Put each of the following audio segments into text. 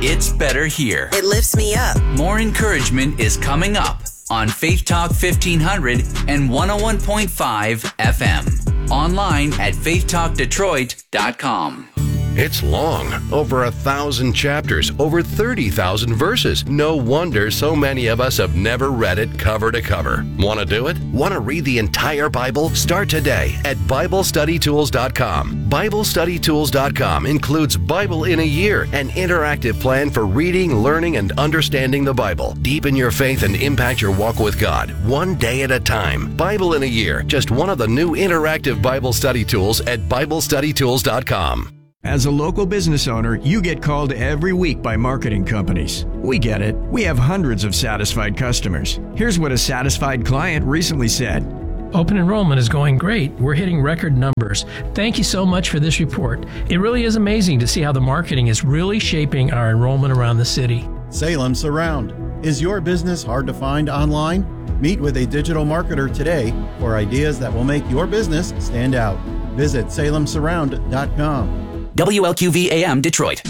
It's better here. It lifts me up. More encouragement is coming up on Faith Talk 1500 and 101.5 FM. Online at faithtalkdetroit.com. It's long, over 1,000 chapters, over 30,000 verses. No wonder so many of us have never read it cover to cover. Want to do it? Want to read the entire Bible? Start today at BibleStudyTools.com. BibleStudyTools.com includes Bible in a Year, an interactive plan for reading, learning, and understanding the Bible. Deepen your faith and impact your walk with God, one day at a time. Bible in a Year, just one of the new interactive Bible study tools at BibleStudyTools.com. As a local business owner, you get called every week by marketing companies. We get it. We have hundreds of satisfied customers. Here's what a satisfied client recently said. Open enrollment is going great. We're hitting record numbers. Thank you so much for this report. It really is amazing to see how the marketing is really shaping our enrollment around the city. Salem Surround. Is your business hard to find online? Meet with a digital marketer today for ideas that will make your business stand out. Visit salemsurround.com. WLQV AM Detroit.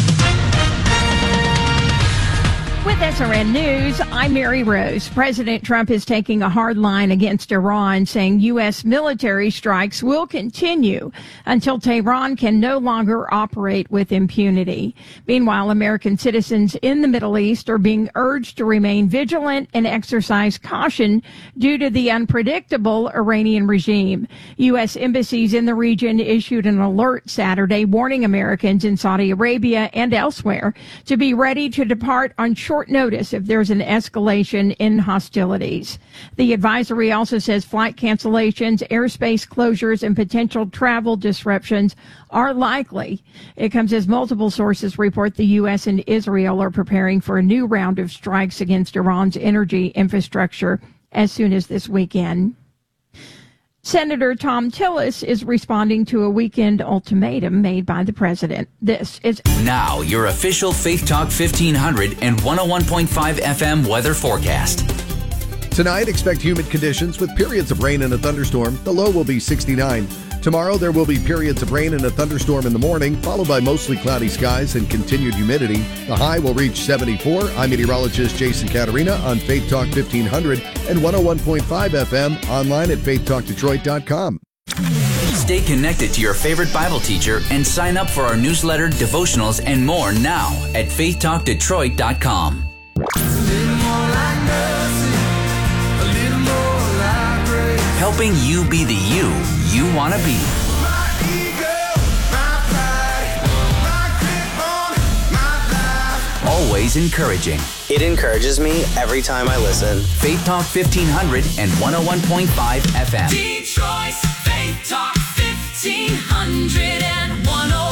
With SRN News, I'm Mary Rose. President Trump is taking a hard line against Iran, saying U.S. military strikes will continue until Tehran can no longer operate with impunity. Meanwhile, American citizens in the Middle East are being urged to remain vigilant and exercise caution due to the unpredictable Iranian regime. U.S. embassies in the region issued an alert Saturday warning Americans in Saudi Arabia and elsewhere to be ready to depart on short notice if there's an escalation in hostilities. The advisory also says flight cancellations, airspace closures, and potential travel disruptions are likely. It comes as multiple sources report the U.S. and Israel are preparing for a new round of strikes against Iran's energy infrastructure as soon as this weekend. Senator Thom Tillis is responding to a weekend ultimatum made by the president. This is now your official Faith Talk 1500 and 101.5 FM weather forecast. Tonight, expect humid conditions with periods of rain and a thunderstorm. The low will be 69. Tomorrow, there will be periods of rain and a thunderstorm in the morning, followed by mostly cloudy skies and continued humidity. The high will reach 74. I'm meteorologist Jason Caterina on Faith Talk 1500 and 101.5 FM, online at faithtalkdetroit.com. Stay connected to your favorite Bible teacher and sign up for our newsletter, devotionals, and more now at faithtalkdetroit.com. Helping you be the you want to be. Always encouraging. It encourages me every time I listen. Faith Talk 1500 and 101.5 FM. Detroit's Faith Talk 1500 and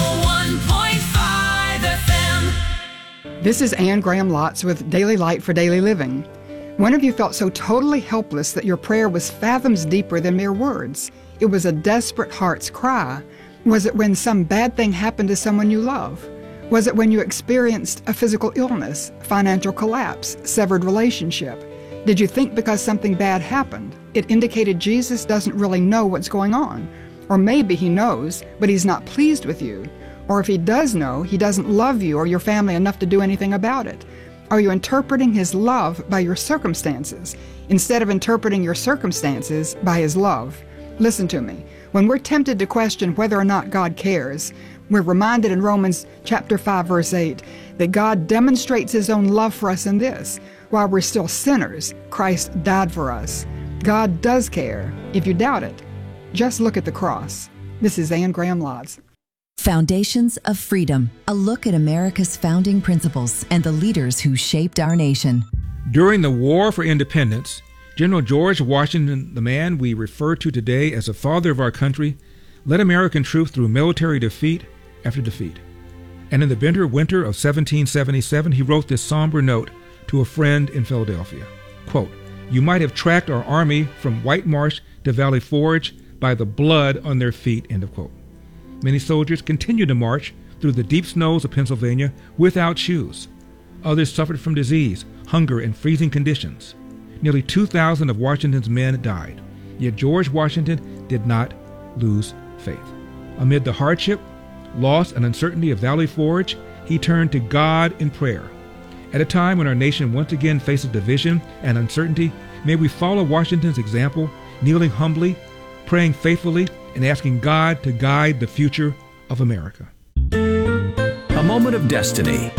101.5 FM. This is Ann Graham Lotz with Daily Light for Daily Living. When have you felt so totally helpless that your prayer was fathoms deeper than mere words? It was a desperate heart's cry. Was it when some bad thing happened to someone you love? Was it when you experienced a physical illness, financial collapse, severed relationship? Did you think because something bad happened, it indicated Jesus doesn't really know what's going on? Or maybe he knows, but he's not pleased with you. Or if he does know, he doesn't love you or your family enough to do anything about it. Are you interpreting his love by your circumstances instead of interpreting your circumstances by his love? Listen to me. When we're tempted to question whether or not God cares, we're reminded in Romans chapter 5, verse 8, that God demonstrates his own love for us in this. While we're still sinners, Christ died for us. God does care. If you doubt it, just look at the cross. This is Ann Graham Lotz. Foundations of Freedom, a look at America's founding principles and the leaders who shaped our nation. During the War for Independence, General George Washington, the man we refer to today as the father of our country, led American troops through military defeat after defeat. And in the bitter winter of 1777, he wrote this somber note to a friend in Philadelphia. Quote, "You might have tracked our army from White Marsh to Valley Forge by the blood on their feet," end of quote. Many soldiers continued to march through the deep snows of Pennsylvania without shoes. Others suffered from disease, hunger, and freezing conditions. Nearly 2,000 of Washington's men died. Yet George Washington did not lose faith. Amid the hardship, loss, and uncertainty of Valley Forge, he turned to God in prayer. At a time when our nation once again faces division and uncertainty, may we follow Washington's example, kneeling humbly, praying faithfully, and asking God to guide the future of America. A moment of destiny.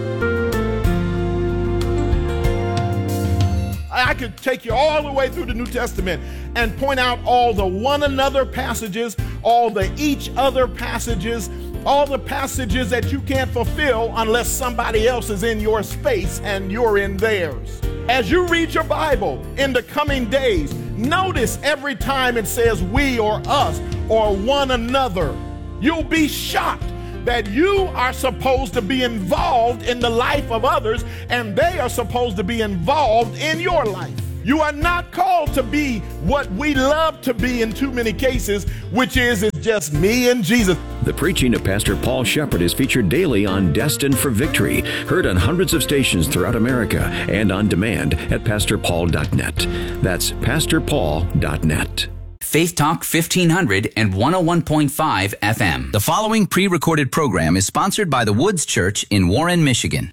I could take you all the way through the New Testament and point out all the one another passages, all the each other passages, all the passages that you can't fulfill unless somebody else is in your space and you're in theirs. As you read your Bible in the coming days, notice every time it says we or us or one another. You'll be shocked that you are supposed to be involved in the life of others and they are supposed to be involved in your life. You are not called to be what we love to be in too many cases, which is it's just me and Jesus. The preaching of Pastor Paul Shepherd is featured daily on Destined for Victory, heard on hundreds of stations throughout America and on demand at pastorpaul.net. That's pastorpaul.net. Faith Talk 1500 and 101.5 FM. The following pre-recorded program is sponsored by the Woods Church in Warren, Michigan.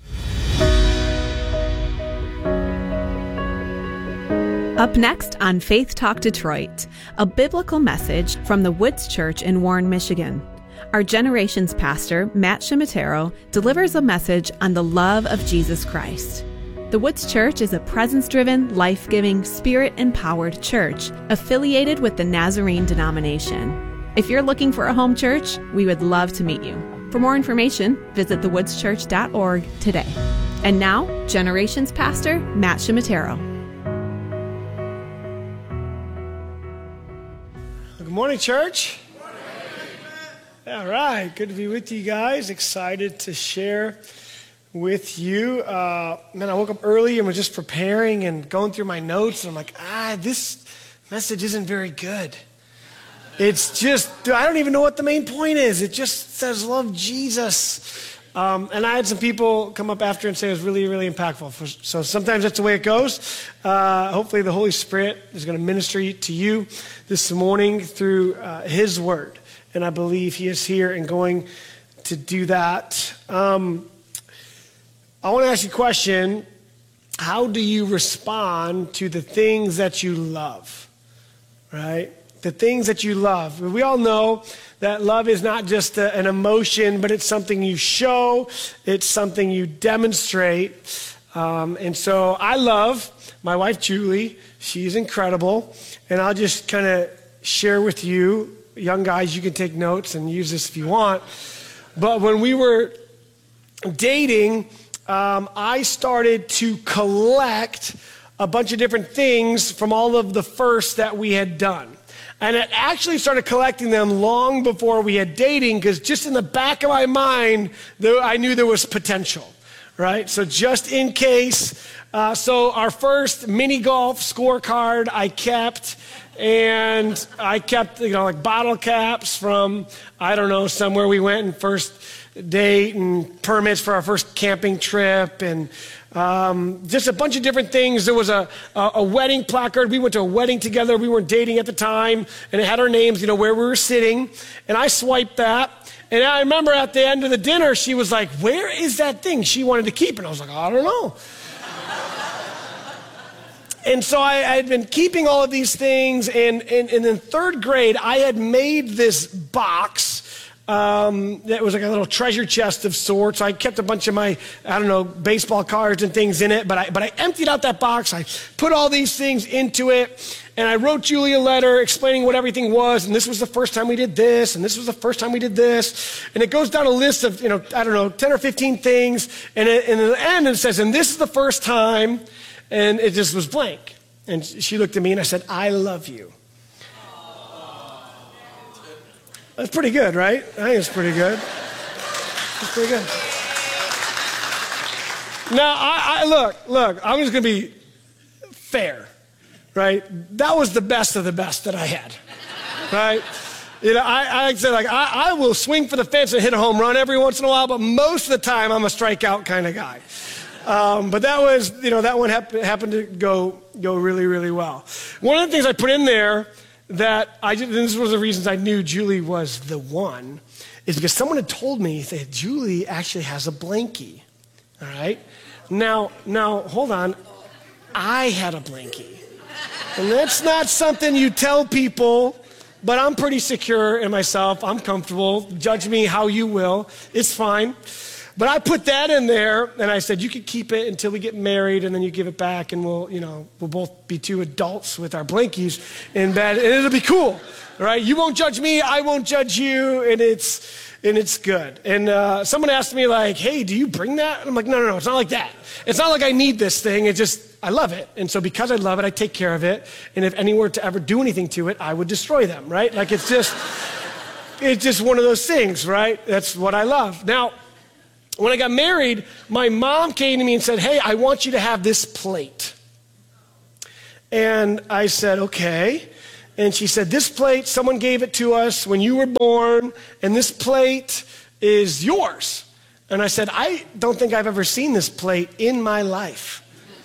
Up next on Faith Talk Detroit, a biblical message from the Woods Church in Warren, Michigan. Our Generations pastor, Matt Cimitero, delivers a message on the love of Jesus Christ. The Woods Church is a presence-driven, life-giving, spirit-empowered church affiliated with the Nazarene denomination. If you're looking for a home church, we would love to meet you. For more information, visit thewoodschurch.org today. And now, Generations pastor, Matt Cimitero. Good morning, church. All right, good to be with you guys. Excited to share with you. Man, I woke up early and was just preparing and going through my notes, and I'm like, this message isn't very good. It's just, I don't even know what the main point is. It just says love Jesus. And I had some people come up after and say it was really, really impactful. So sometimes that's the way it goes. Hopefully the Holy Spirit is going to minister to you this morning through His Word. And I believe He is here and going to do that. I want to ask you a question. How do you respond to the things that you love? Right? The things that you love. We all know that love is not just an emotion, but it's something you show. It's something you demonstrate. And so I love my wife, Julie. She's incredible. And I'll just kind of share with you, young guys, you can take notes and use this if you want. But when we were dating, I started to collect a bunch of different things from all of the firsts that we had done. And I actually started collecting them long before we had dating, because just in the back of my mind, I knew there was potential, right? So just in case. So our first mini golf scorecard I kept, and I kept, like bottle caps from, I don't know, somewhere we went and first date, and permits for our first camping trip, and just a bunch of different things. There was a wedding placard. We went to a wedding together. We weren't dating at the time, and it had our names, where we were sitting, and I swiped that. And I remember at the end of the dinner, she was like, where is that thing she wanted to keep? And I was like, I don't know. And so I had been keeping all of these things, and in third grade, I had made this box that was like a little treasure chest of sorts. I kept a bunch of my, baseball cards and things in it, but I emptied out that box. I put all these things into it, and I wrote Julie a letter explaining what everything was, and this was the first time we did this, and this was the first time we did this, and it goes down a list of, 10 or 15 things, and in the end it says, and this is the first time, and it just was blank. And she looked at me and I said, I love you. That's pretty good, right? I think it's pretty good. It's pretty good. Now, look, I'm just going to be fair, right? That was the best of the best that I had, right? I said, I will swing for the fence and hit a home run every once in a while, but most of the time I'm a strikeout kind of guy. But that was, that one happened to go really, really well. One of the things I put in there that this was the reasons I knew Julie was the one, is because someone had told me that Julie actually has a blankie. All right? Now, hold on. I had a blankie. And that's not something you tell people, but I'm pretty secure in myself. I'm comfortable. Judge me how you will. It's fine. But I put that in there, and I said, you could keep it until we get married, and then you give it back, and we'll both be two adults with our blankies in bed, and it'll be cool, right? You won't judge me, I won't judge you, and it's good. And someone asked me, like, hey, do you bring that? And I'm like, no, it's not like that. It's not like I need this thing. It's just, I love it. And so because I love it, I take care of it. And if anyone were to ever do anything to it, I would destroy them, right? Like, it's just one of those things, right? That's what I love. Now, when I got married, my mom came to me and said, hey, I want you to have this plate. And I said, okay. And she said, this plate, someone gave it to us when you were born, and this plate is yours. And I said, I don't think I've ever seen this plate in my life.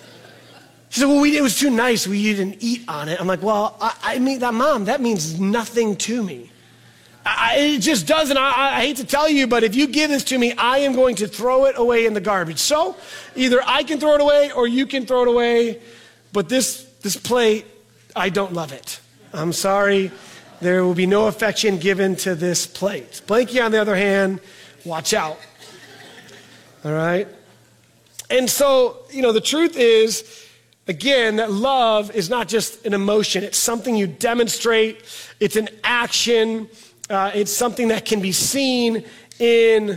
She said, well, it was too nice. We didn't eat on it. I'm like, well, I mean, Mom, that means nothing to me. It just doesn't. I hate to tell you, but if you give this to me, I am going to throw it away in the garbage. So either I can throw it away or you can throw it away. But this plate, I don't love it. I'm sorry. There will be no affection given to this plate. Blankie, on the other hand, watch out. All right? And so, the truth is, again, that love is not just an emotion. It's something you demonstrate. It's an action. It's something that can be seen in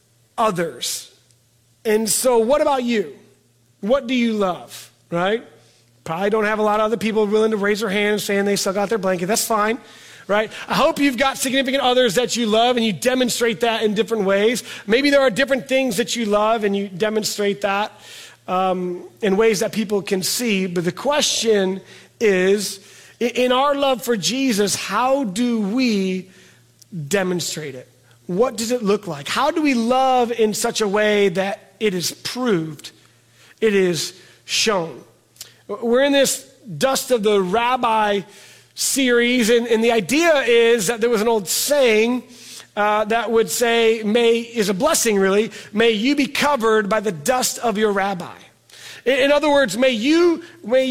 others. And so what about you? What do you love, right? Probably don't have a lot of other people willing to raise their hands saying they still got their blanket. That's fine, right? I hope you've got significant others that you love and you demonstrate that in different ways. Maybe there are different things that you love and you demonstrate that in ways that people can see. But the question is, in our love for Jesus, how do we demonstrate it? What does it look like? How do we love in such a way that it is proved, it is shown? We're in this Dust of the Rabbi series, and the idea is that there was an old saying that would say, is a blessing really, may you be covered by the dust of your rabbi. In other words, may you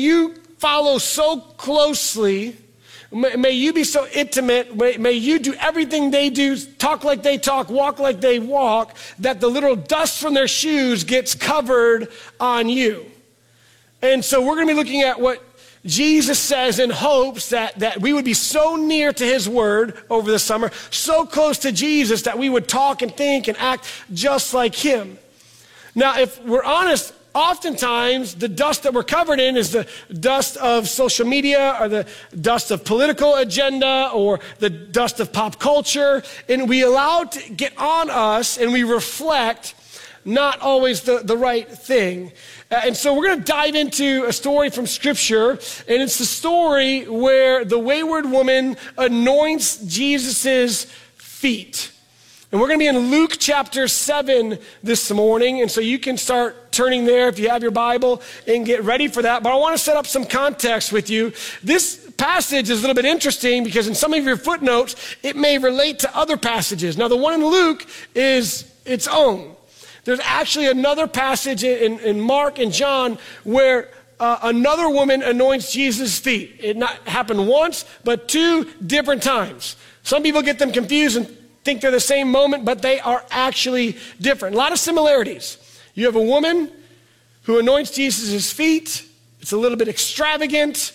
follow so closely, may you be so intimate, may you do everything they do, talk like they talk, walk like they walk, that the little dust from their shoes gets covered on you. And so we're going to be looking at what Jesus says in hopes that we would be so near to his word over the summer, so close to Jesus that we would talk and think and act just like him. Now, if we're honest, oftentimes the dust that we're covered in is the dust of social media or the dust of political agenda or the dust of pop culture, and we allow it to get on us and we reflect not always the right thing. And so we're going to dive into a story from Scripture, and it's the story where the wayward woman anoints Jesus's feet. And we're going to be in Luke chapter 7 this morning, and so you can start turning there if you have your Bible and get ready for that. But I want to set up some context with you. This passage is a little bit interesting because in some of your footnotes, it may relate to other passages. Now, the one in Luke is its own. There's actually another passage in Mark and John where another woman anoints Jesus' feet. It not happened once, but 2 different times. Some people get them confused and think they're the same moment, but they are actually different. A lot of similarities. You have a woman who anoints Jesus' feet. It's a little bit extravagant,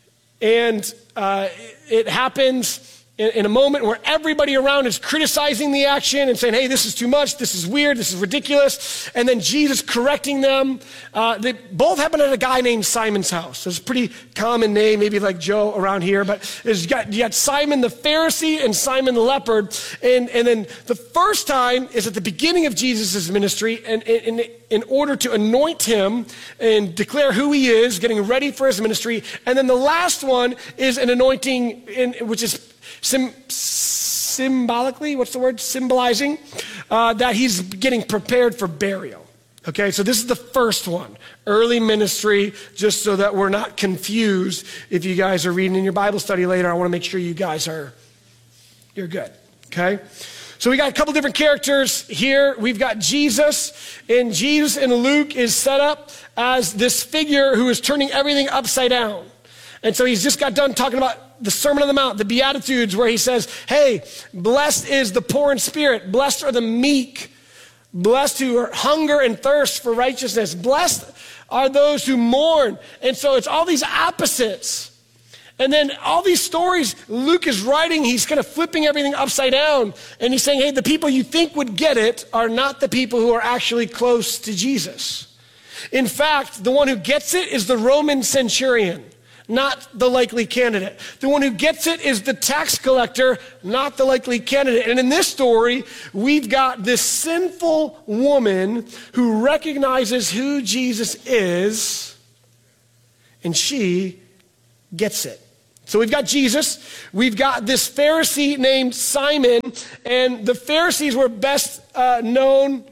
and it happens in a moment where everybody around is criticizing the action and saying, hey, this is too much, this is weird, this is ridiculous, and then Jesus correcting them. They both happen at a guy named Simon's house. It's a pretty common name, maybe like Joe around here, but you got Simon the Pharisee and Simon the leopard, and then the first time is at the beginning of Jesus' ministry, and in order to anoint him and declare who he is, getting ready for his ministry, and then the last one is an anointing, which is symbolically, symbolizing that he's getting prepared for burial. Okay, so this is the first one, early ministry, just so that we're not confused. If you guys are reading in your Bible study later, I want to make sure you guys you're good, okay? So we got a couple different characters here. We've got Jesus, and Jesus in Luke is set up as this figure who is turning everything upside down. And so he's just got done talking about the Sermon on the Mount, the Beatitudes, where he says, hey, blessed is the poor in spirit, blessed are the meek, blessed who are hunger and thirst for righteousness, blessed are those who mourn. And so it's all these opposites. And then all these stories Luke is writing, he's kind of flipping everything upside down. And he's saying, hey, the people you think would get it are not the people who are actually close to Jesus. In fact, the one who gets it is the Roman centurion, not the likely candidate. The one who gets it is the tax collector, not the likely candidate. And in this story, we've got this sinful woman who recognizes who Jesus is, and she gets it. So we've got Jesus, we've got this Pharisee named Simon, and the Pharisees were best known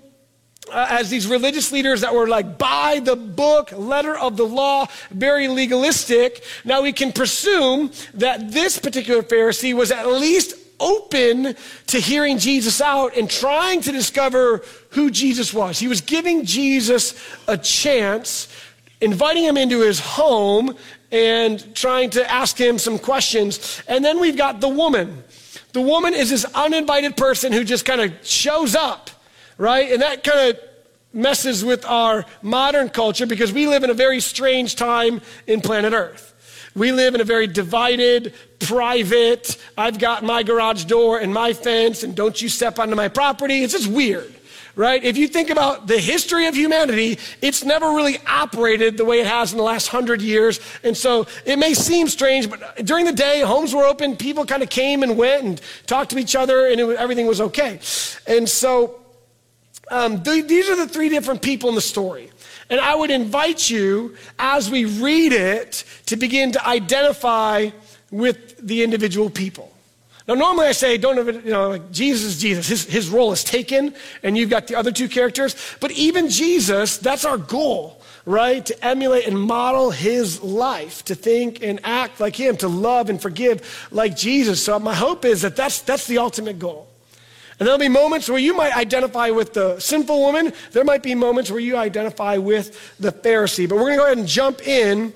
as these religious leaders that were like by the book, letter of the law, very legalistic. Now we can presume that this particular Pharisee was at least open to hearing Jesus out and trying to discover who Jesus was. He was giving Jesus a chance, inviting him into his home and trying to ask him some questions. And then we've got the woman. The woman is this uninvited person who just kind of shows up, right? And that kind of messes with our modern culture because we live in a very strange time in planet Earth. We live in a very divided, private, I've got my garage door and my fence and don't you step onto my property. It's just weird. Right? If you think about the history of humanity, it's never really operated the way it has in the last 100 years. And so it may seem strange, but during the day, homes were open, people kind of came and went and talked to each other, and everything was okay. And so these are the three different people in the story. And I would invite you, as we read it, to begin to identify with the individual people. Now, normally I say, like Jesus is Jesus. His role is taken, and you've got the other two characters. But even Jesus, that's our goal, right? To emulate and model his life, to think and act like him, to love and forgive like Jesus. So my hope is that that's the ultimate goal. And there'll be moments where you might identify with the sinful woman. There might be moments where you identify with the Pharisee. But we're going to go ahead and jump in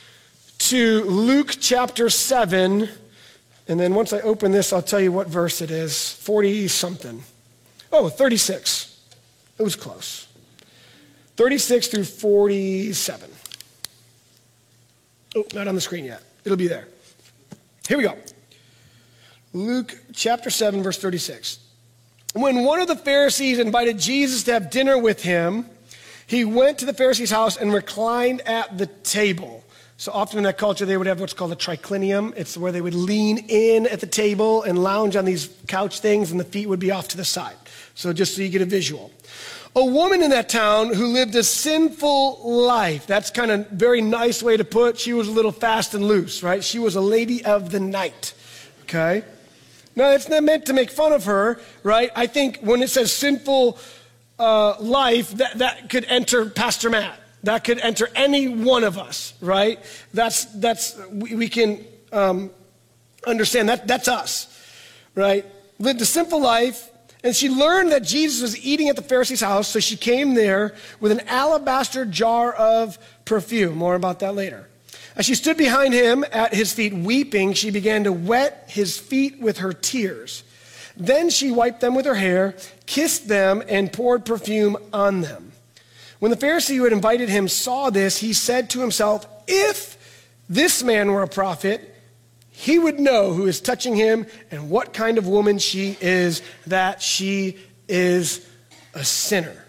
to Luke chapter 7. And then once I open this, I'll tell you what verse it is. 40-something. Oh, 36. It was close. 36 through 47. Oh, not on the screen yet. It'll be there. Here we go. Luke chapter 7, verse 36. When one of the Pharisees invited Jesus to have dinner with him, he went to the Pharisee's house and reclined at the table. So often in that culture, they would have what's called a triclinium. It's where they would lean in at the table and lounge on these couch things, and the feet would be off to the side. So just so you get a visual. A woman in that town who lived a sinful life. That's kind of very nice way to put. She was a little fast and loose, right? She was a lady of the night, okay? Now, it's not meant to make fun of her, right? I think when it says sinful life, that could enter Pastor Matt. That could enter any one of us, right? We can understand that's us, right? Lived a simple life, and she learned that Jesus was eating at the Pharisee's house, so she came there with an alabaster jar of perfume. More about that later. As she stood behind him at his feet weeping, she began to wet his feet with her tears. Then she wiped them with her hair, kissed them, and poured perfume on them. When the Pharisee who had invited him saw this, he said to himself, if this man were a prophet, he would know who is touching him and what kind of woman she is, that she is a sinner.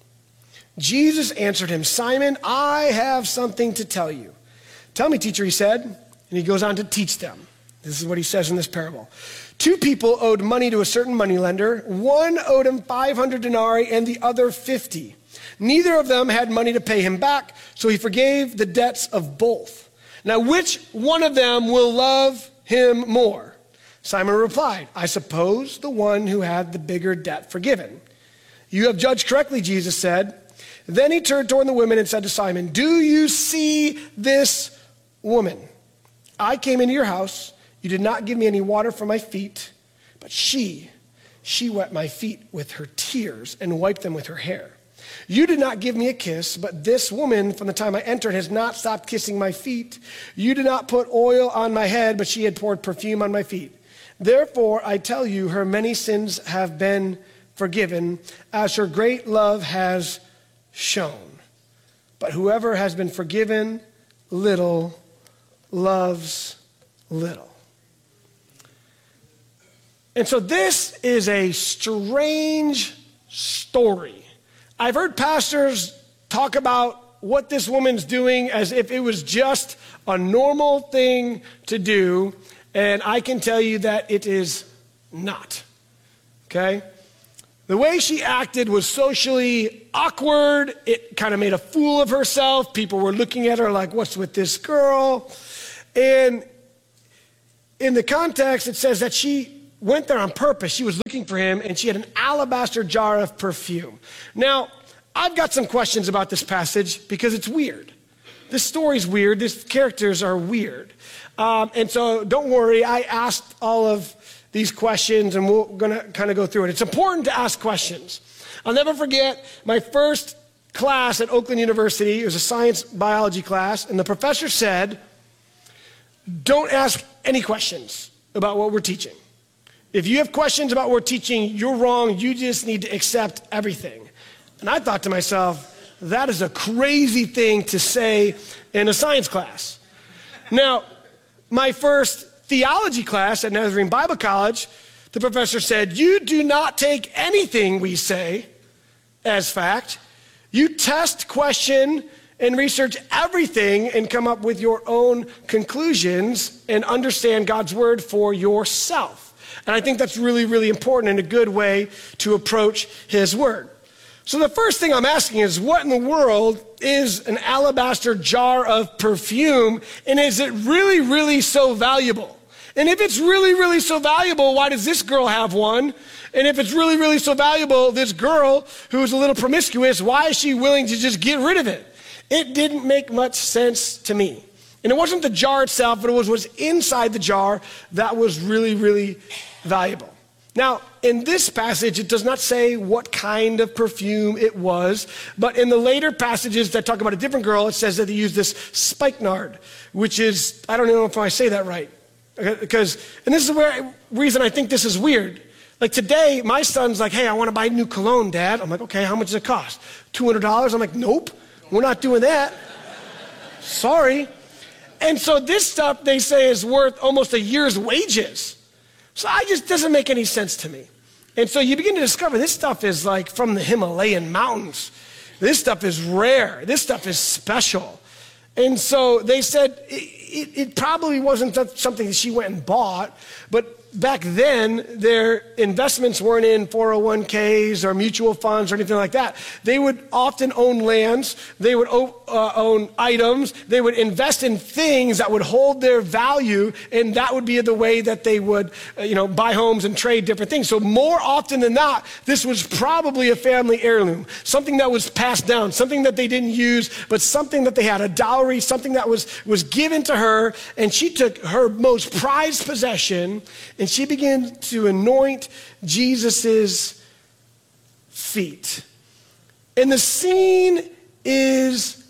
Jesus answered him, Simon, I have something to tell you. Tell me, teacher, he said, and he goes on to teach them. This is what he says in this parable. 2 people owed money to a certain moneylender. One owed him 500 denarii and the other 50. Neither of them had money to pay him back, so he forgave the debts of both. Now, which one of them will love him more? Simon replied, I suppose the one who had the bigger debt forgiven. You have judged correctly, Jesus said. Then he turned toward the women and said to Simon, do you see this woman? I came into your house. You did not give me any water for my feet, but she she wet my feet with her tears and wiped them with her hair. You did not give me a kiss, but this woman from the time I entered has not stopped kissing my feet. You did not put oil on my head, but she had poured perfume on my feet. Therefore, I tell you, her many sins have been forgiven, as her great love has shown. But whoever has been forgiven little loves little. And so this is a strange story. I've heard pastors talk about what this woman's doing as if it was just a normal thing to do, and I can tell you that it is not. Okay? The way she acted was socially awkward. It kind of made a fool of herself. People were looking at her like, what's with this girl? And in the context, it says that she went there on purpose. She was looking for him, and she had an alabaster jar of perfume. Now, I've got some questions about this passage because it's weird. This story's weird. These characters are weird. And so don't worry, I asked all of these questions, and we're going to kind of go through it. It's important to ask questions. I'll never forget my first class at Oakland University. It was a science biology class, and the professor said, don't ask any questions about what we're teaching. If you have questions about what we're teaching, you're wrong. You just need to accept everything. And I thought to myself, that is a crazy thing to say in a science class. Now, my first theology class at Nazarene Bible College, the professor said, you do not take anything we say as fact. You test, question, and research everything and come up with your own conclusions and understand God's word for yourself. And I think that's really, really important and a good way to approach his word. So the first thing I'm asking is, what in the world is an alabaster jar of perfume, and is it really, really so valuable? And if it's really, really so valuable, why does this girl have one? And if it's really, really so valuable, this girl who's a little promiscuous, why is she willing to just get rid of it? It didn't make much sense to me. And it wasn't the jar itself, but it was what's inside the jar that was really, really valuable. Now, in this passage, it does not say what kind of perfume it was, but in the later passages that talk about a different girl, it says that they used this spikenard, which is, I don't know if I say that right, because, and this is the reason I think this is weird. Like today, my son's like, hey, I want to buy new cologne, Dad. I'm like, okay, how much does it cost? $200? I'm like, nope, we're not doing that. Sorry. And so this stuff, they say, is worth almost a year's wages. So it just doesn't make any sense to me. And so you begin to discover this stuff is like from the Himalayan mountains. This stuff is rare. This stuff is special. And so they said it probably wasn't something that she went and bought, but back then, their investments weren't in 401ks or mutual funds or anything like that. They would often own lands. They would own items. They would invest in things that would hold their value, and that would be the way that they would, buy homes and trade different things. So more often than not, this was probably a family heirloom, something that was passed down, something that they didn't use, but something that they had, a dowry, something that was given to her, and she took her most prized possession, and she began to anoint Jesus's feet. And the scene is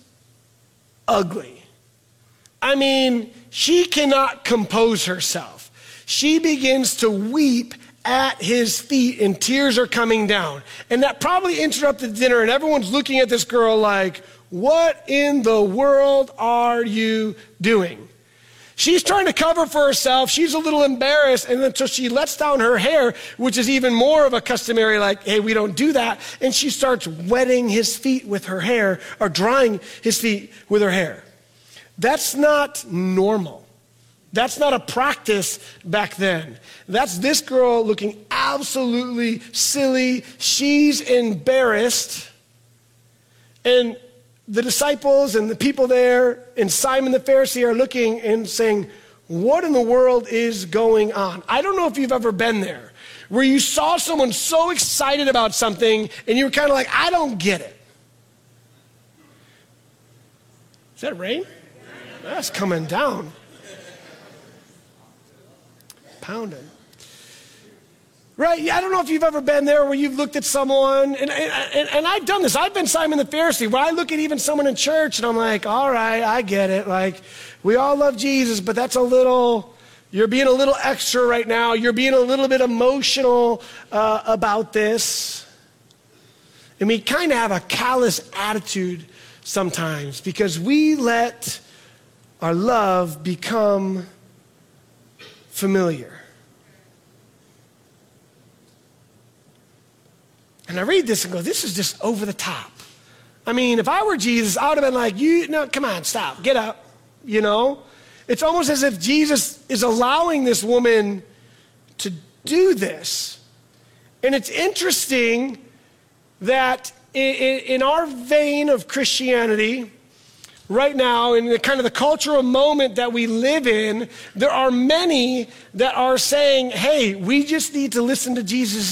ugly. I mean, she cannot compose herself. She begins to weep at his feet, and tears are coming down. And that probably interrupted dinner, and everyone's looking at this girl like, what in the world are you doing? She's trying to cover for herself. She's a little embarrassed. And then so she lets down her hair, which is even more of a customary, like, hey, we don't do that. And she starts wetting his feet with her hair, or drying his feet with her hair. That's not normal. That's not a practice back then. That's this girl looking absolutely silly. She's embarrassed. And the disciples and the people there and Simon the Pharisee are looking and saying, what in the world is going on? I don't know if you've ever been there, where you saw someone so excited about something and you were kind of like, I don't get it. Is that rain? That's coming down. Pounding. Right? I don't know if you've ever been there where you've looked at someone, and I've done this. I've been Simon the Pharisee, where I look at even someone in church, and I'm like, all right, I get it. Like, we all love Jesus, but that's you're being a little extra right now. You're being a little bit emotional about this. And we kind of have a callous attitude sometimes because we let our love become familiar. And I read this and go, this is just over the top. I mean, if I were Jesus, I would have been like, come on, stop, get up, It's almost as if Jesus is allowing this woman to do this. And it's interesting that in our vein of Christianity, right now, in the kind of the cultural moment that we live in, there are many that are saying, hey, we just need to listen to Jesus